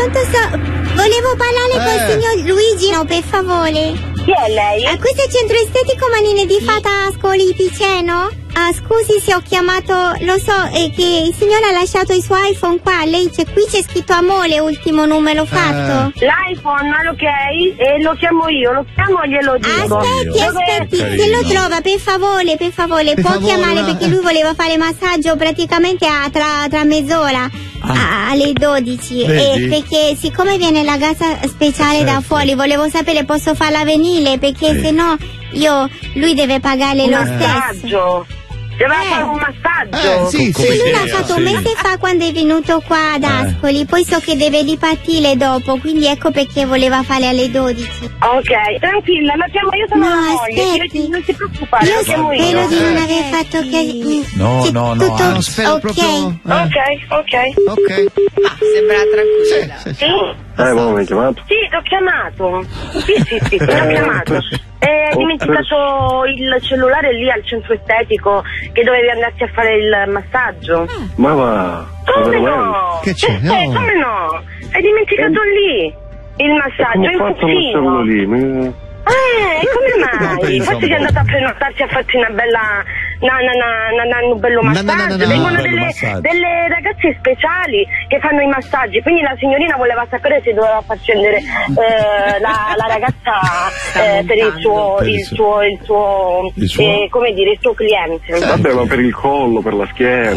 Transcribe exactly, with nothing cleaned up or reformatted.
pronto, so, volevo parlare Eh. col signor Luigi, no, per favore. Chi è lei? A questo è il centro estetico Manine di Fata Ascoli Piceno? Ah, scusi se ho chiamato, lo so, è che il signore ha lasciato il suo iPhone qua, lei c'è, qui c'è scritto Amore, ultimo numero fatto. L'iPhone, ok? E lo chiamo io, lo chiamo e glielo dico. Aspetti, Dove- aspetti, Carino. se lo trova, per favore, per favore, Per può favore, chiamare ma- perché lui voleva fare massaggio praticamente a, tra, tra mezz'ora. a- alle dodici. Vedi? E perché siccome viene la gasa speciale da Certo. fuori, volevo sapere posso farla venire perché Sì. se no io lui deve pagare Un lo stesso. massaggio. Deve Eh. fare un massaggio. Eh, sì, Sì, sì, lui l'ha sì, fatto un sì. mese fa quando è venuto qua ad Eh. Ascoli, poi so che deve ripartire dopo, quindi ecco perché voleva fare alle dodici. Ok, tranquilla, la chiamo io, sono No, la moglie. aspetti. Io- Non si preoccupare, Io la chiamo io. spero di non Eh. aver fatto che... No, che no, no, tutto ah, spero ok. proprio... eh. Ok, ok. Ok. Ah, sembra tranquilla. Sì, sì, sì. Sì? Eh, ma mi hai chiamato? Sì, ti ho chiamato. Sì, sì, sì, ti ho chiamato. E hai dimenticato il cellulare lì al centro estetico che dovevi andarti a fare il massaggio. Ma va, ma Come veramente? no? Che c'è? Eh, No. come no? Hai dimenticato lì il massaggio, Come il ho fatto a lasciarlo fucino. lì? Mi- Eh, come mai? Pensa Forse un sei po'. andata a prenotarti a farti una bella... Na, na, na, na, na, un bello Na, na, na, massaggio. na, na, Vengono bello delle, massaggio. delle ragazze speciali che fanno i massaggi, quindi la signorina voleva sapere se doveva far scendere eh, la, la ragazza eh, per il suo, Per il il suo- suo, il suo, Il suo? eh, come dire, il suo cliente. Vabbè, ma per il collo, per la schiena.